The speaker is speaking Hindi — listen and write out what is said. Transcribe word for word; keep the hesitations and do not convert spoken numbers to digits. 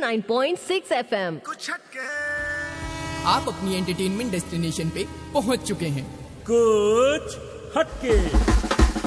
Nine point six F M. कुछ हटके आप अपनी एंटरटेनमेंट डेस्टिनेशन पे पहुंच चुके हैं। कुछ हटके